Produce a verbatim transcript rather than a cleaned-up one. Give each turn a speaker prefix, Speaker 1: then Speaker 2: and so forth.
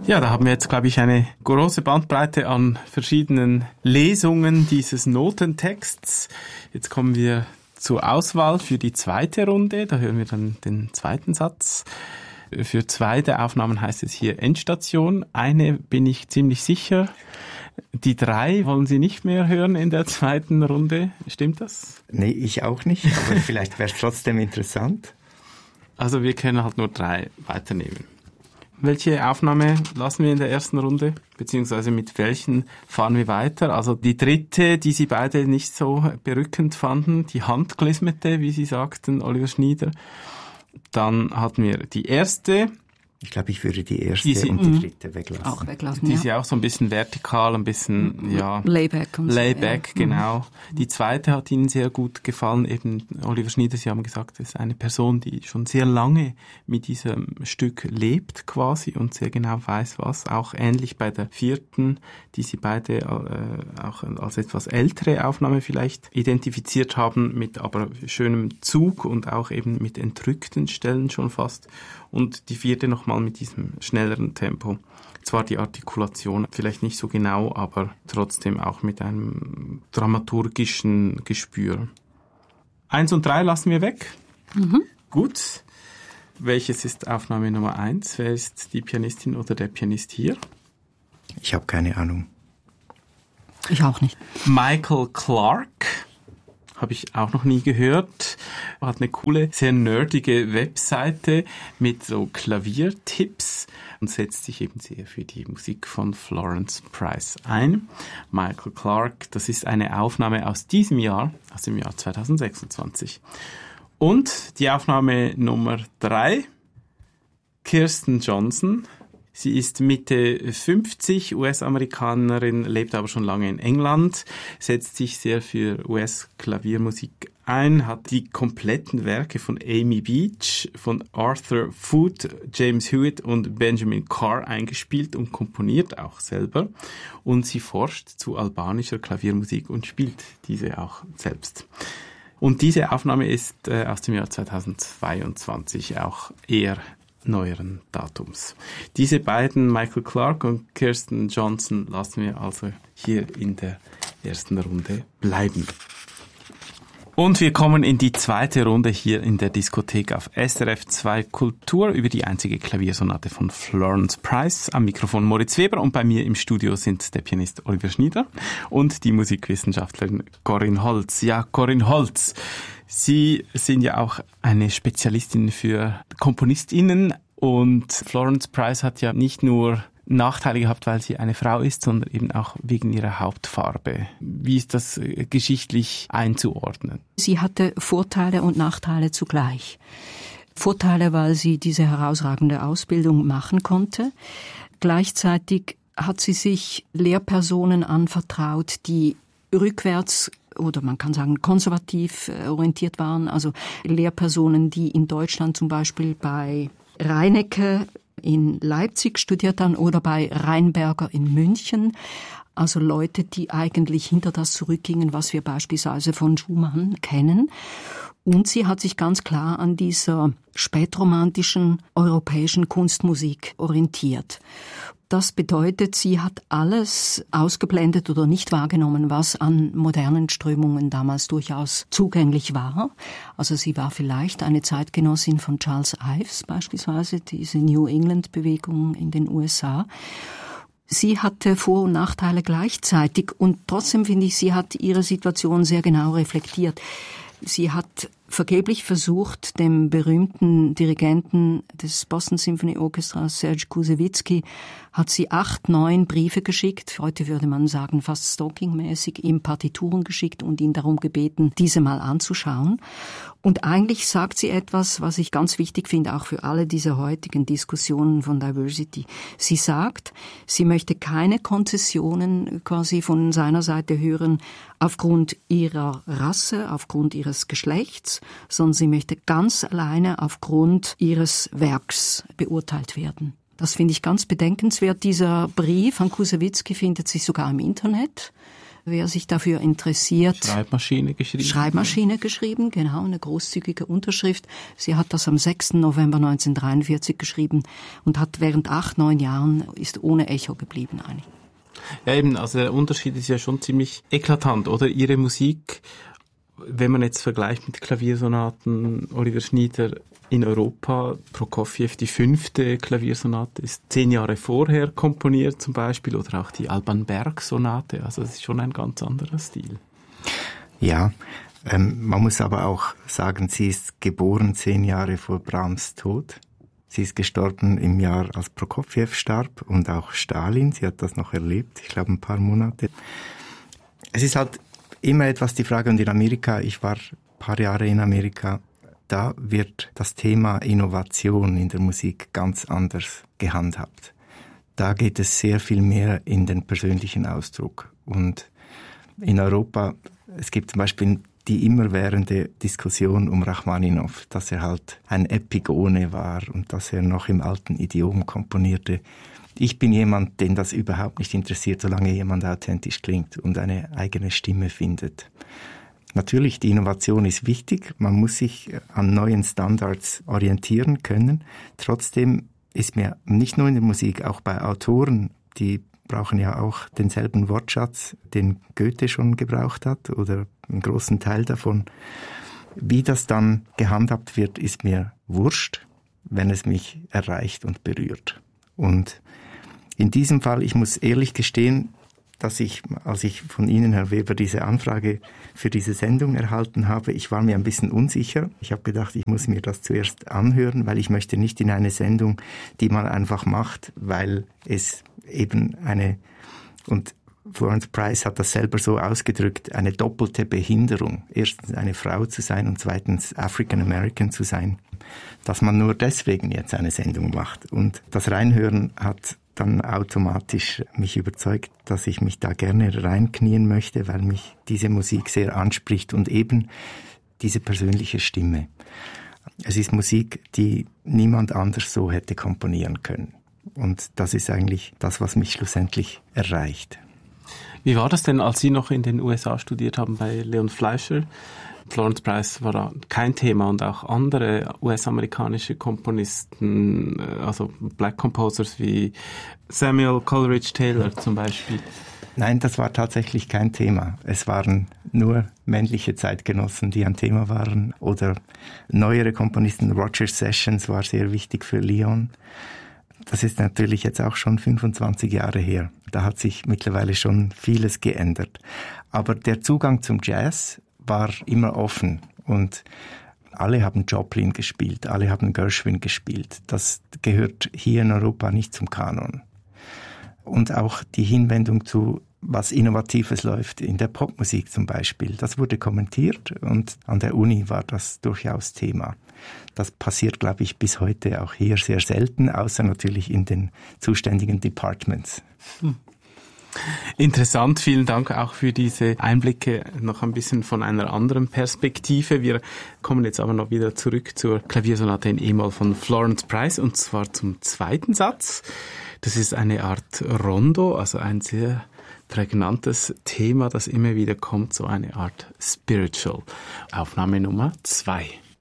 Speaker 1: Ja, da haben wir jetzt, glaube ich, eine große Bandbreite an verschiedenen Lesungen dieses Notentexts. Jetzt kommen wir zur Auswahl für die zweite Runde. Da hören wir dann den zweiten Satz. Für zwei der Aufnahmen heißt es hier Endstation. Eine bin ich ziemlich sicher. Die drei wollen Sie nicht mehr hören in der zweiten Runde. Stimmt das?
Speaker 2: Nee, ich auch nicht, aber vielleicht wäre es trotzdem interessant.
Speaker 1: Also wir können halt nur drei weiternehmen. Welche Aufnahme lassen wir in der ersten Runde? Beziehungsweise mit welchen fahren wir weiter? Also die dritte, die Sie beide nicht so berückend fanden, die handgelismete, wie Sie sagten, Oliver Schnieder. Dann hatten wir die erste.
Speaker 2: Ich glaube, ich würde die erste
Speaker 1: die Sie,
Speaker 2: und die dritte weglassen.
Speaker 3: Auch weglassen,
Speaker 1: Die
Speaker 3: ja.
Speaker 1: ist ja auch so ein bisschen vertikal, ein bisschen, ja.
Speaker 3: Layback. Und
Speaker 1: Layback,
Speaker 3: so, ja.
Speaker 1: Genau. Die zweite hat Ihnen sehr gut gefallen. Eben Oliver Schnieder, Sie haben gesagt, das ist eine Person, die schon sehr lange mit diesem Stück lebt quasi und sehr genau weiß, was. Auch ähnlich bei der vierten, die Sie beide äh, auch als etwas ältere Aufnahme vielleicht identifiziert haben, mit aber schönem Zug und auch eben mit entrückten Stellen schon fast. Und die vierte nochmal mit diesem schnelleren Tempo. Zwar die Artikulation vielleicht nicht so genau, aber trotzdem auch mit einem dramaturgischen Gespür. Eins und drei lassen wir weg.
Speaker 3: Mhm.
Speaker 1: Gut. Welches ist Aufnahme Nummer eins? Wer ist die Pianistin oder der Pianist hier?
Speaker 2: Ich habe keine Ahnung.
Speaker 3: Ich auch nicht.
Speaker 1: Michael Clarke. Habe ich auch noch nie gehört. Hat eine coole, sehr nerdige Webseite mit so Klaviertipps und setzt sich eben sehr für die Musik von Florence Price ein. Michael Clarke, das ist eine Aufnahme aus diesem Jahr, aus dem Jahr zwanzig sechsundzwanzig. Und die Aufnahme Nummer drei, Kirsten Johnson. Sie ist Mitte fünfzig, U S-Amerikanerin, lebt aber schon lange in England, setzt sich sehr für U S-Klaviermusik ein, hat die kompletten Werke von Amy Beach, von Arthur Foote, James Hewitt und Benjamin Carr eingespielt und komponiert auch selber. Und sie forscht zu albanischer Klaviermusik und spielt diese auch selbst. Und diese Aufnahme ist äh, aus dem Jahr zweitausendzweiundzwanzig, auch eher neueren Datums. Diese beiden, Michael Clarke und Kirsten Johnson, lassen wir also hier in der ersten Runde bleiben. Und wir kommen in die zweite Runde hier in der Diskothek auf S R F zwei Kultur über die einzige Klaviersonate von Florence Price. Am Mikrofon Moritz Weber und bei mir im Studio sind der Pianist Oliver Schnieder und die Musikwissenschaftlerin Corinne Holz. Ja, Corinne Holz, Sie sind ja auch eine Spezialistin für KomponistInnen und Florence Price hat ja nicht nur Nachteile gehabt, weil sie eine Frau ist, sondern eben auch wegen ihrer Hautfarbe. Wie ist das geschichtlich einzuordnen?
Speaker 3: Sie hatte Vorteile und Nachteile zugleich. Vorteile, weil sie diese herausragende Ausbildung machen konnte. Gleichzeitig hat sie sich Lehrpersonen anvertraut, die rückwärts oder man kann sagen konservativ orientiert waren. Also Lehrpersonen, die in Deutschland zum Beispiel bei Reinecke in Leipzig studiert haben oder bei Reinberger in München. Also Leute, die eigentlich hinter das zurückgingen, was wir beispielsweise von Schumann kennen. Und sie hat sich ganz klar an dieser spätromantischen europäischen Kunstmusik orientiert. Das bedeutet, sie hat alles ausgeblendet oder nicht wahrgenommen, was an modernen Strömungen damals durchaus zugänglich war. Also sie war vielleicht eine Zeitgenossin von Charles Ives beispielsweise, diese New England-Bewegung in den U S A. Sie hatte Vor- und Nachteile gleichzeitig und trotzdem finde ich, sie hat ihre Situation sehr genau reflektiert. Sie hat vergeblich versucht, dem berühmten Dirigenten des Boston Symphony Orchestra, Serge Koussevitzky, hat sie acht, neun Briefe geschickt, heute würde man sagen fast stalkingmäßig, ihm Partituren geschickt und ihn darum gebeten, diese mal anzuschauen. Und eigentlich sagt sie etwas, was ich ganz wichtig finde, auch für alle diese heutigen Diskussionen von Diversity. Sie sagt, sie möchte keine Konzessionen quasi von seiner Seite hören aufgrund ihrer Rasse, aufgrund ihres Geschlechts, sondern sie möchte ganz alleine aufgrund ihres Werks beurteilt werden. Das finde ich ganz bedenkenswert. Dieser Brief an Koussevitzky findet sich sogar im Internet. wer sich dafür interessiert.
Speaker 1: Schreibmaschine geschrieben.
Speaker 3: Schreibmaschine geschrieben, genau, eine großzügige Unterschrift. Sie hat das am sechsten November neunzehnhundertdreiundvierzig geschrieben und hat während acht, neun Jahren, ist ohne Echo geblieben eigentlich.
Speaker 1: Ja eben, also der Unterschied ist ja schon ziemlich eklatant, oder? Ihre Musik, wenn man jetzt vergleicht mit Klaviersonaten, Oliver Schnieder in Europa, Prokofjew, die fünfte Klaviersonate ist zehn Jahre vorher komponiert zum Beispiel, oder auch die Alban Berg Sonate, also es ist schon ein ganz anderer Stil.
Speaker 2: Ja, ähm, man muss aber auch sagen, sie ist geboren zehn Jahre vor Brahms Tod. Sie ist gestorben im Jahr, als Prokofjew starb, und auch Stalin, sie hat das noch erlebt, ich glaube ein paar Monate. Es ist halt immer etwas die Frage, und in Amerika, ich war ein paar Jahre in Amerika, da wird das Thema Innovation in der Musik ganz anders gehandhabt. Da geht es sehr viel mehr in den persönlichen Ausdruck. Und in Europa, es gibt zum Beispiel die immerwährende Diskussion um Rachmaninow, dass er halt ein Epigone war und dass er noch im alten Idiom komponierte. Ich bin jemand, den das überhaupt nicht interessiert, solange jemand authentisch klingt und eine eigene Stimme findet. Natürlich, die Innovation ist wichtig, man muss sich an neuen Standards orientieren können. Trotzdem ist mir nicht nur in der Musik, auch bei Autoren, die brauchen ja auch denselben Wortschatz, den Goethe schon gebraucht hat, oder einen großen Teil davon. Wie das dann gehandhabt wird, ist mir wurscht, wenn es mich erreicht und berührt. Und in diesem Fall, ich muss ehrlich gestehen, dass ich, als ich von Ihnen, Herr Weber, diese Anfrage für diese Sendung erhalten habe, ich war mir ein bisschen unsicher. Ich habe gedacht, ich muss mir das zuerst anhören, weil ich möchte nicht in eine Sendung, die man einfach macht, weil es eben eine, und Florence Price hat das selber so ausgedrückt, eine doppelte Behinderung. Erstens eine Frau zu sein und zweitens African American zu sein. Dass man nur deswegen jetzt eine Sendung macht. Und das Reinhören hat dann automatisch mich überzeugt, dass ich mich da gerne reinknien möchte, weil mich diese Musik sehr anspricht und eben diese persönliche Stimme. Es ist Musik, die niemand anders so hätte komponieren können. Und das ist eigentlich das, was mich schlussendlich erreicht.
Speaker 1: Wie war das denn, als Sie noch in den U S A studiert haben bei Leon Fleischer? Florence Price war da kein Thema und auch andere U S-amerikanische Komponisten, also Black Composers wie Samuel Coleridge Taylor zum Beispiel.
Speaker 2: Nein, das war tatsächlich kein Thema. Es waren nur männliche Zeitgenossen, die ein Thema waren, oder neuere Komponisten. Roger Sessions war sehr wichtig für Leon. Das ist natürlich jetzt auch schon fünfundzwanzig Jahre her. Da hat sich mittlerweile schon vieles geändert. Aber der Zugang zum Jazz war immer offen und alle haben Joplin gespielt, alle haben Gershwin gespielt. Das gehört hier in Europa nicht zum Kanon. Und auch die Hinwendung zu was Innovatives läuft in der Popmusik zum Beispiel, das wurde kommentiert und an der Uni war das durchaus Thema. Das passiert, glaube ich, bis heute auch hier sehr selten, außer natürlich in den zuständigen Departments. Hm.
Speaker 1: Interessant, vielen Dank auch für diese Einblicke, noch ein bisschen von einer anderen Perspektive. Wir kommen jetzt aber noch wieder zurück zur Klaviersonate in E-Moll von Florence Price, und zwar zum zweiten Satz. Das ist eine Art Rondo, also ein sehr prägnantes Thema, das immer wieder kommt, so eine Art Spiritual. Aufnahme Nummer zwei.